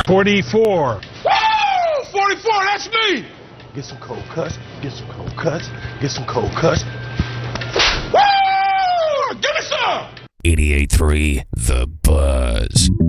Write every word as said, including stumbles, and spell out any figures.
forty-four. Woo! forty-four, that's me! Get some cold cuts, get some cold cuts, get some cold cuts. Woo! Give me some! eighty-eight point three The Buzz.